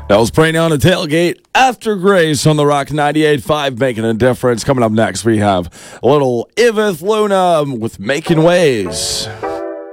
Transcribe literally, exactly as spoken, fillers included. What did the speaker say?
That was Praying on a Tailgate after Grace on the Rock ninety-eight point five, making a difference. Coming up next, we have a little Iveth Luna with Making Ways.